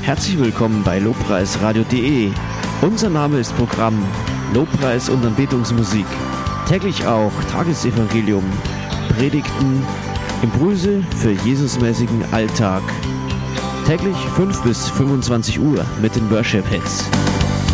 Herzlich willkommen bei lobpreisradio.de. Unser Name ist Programm Lobpreis und Anbetungsmusik. Täglich auch Tagesevangelium, Predigten, Impulse für Jesusmäßigen Alltag. Täglich 5 bis 25 Uhr mit den Worship Hits.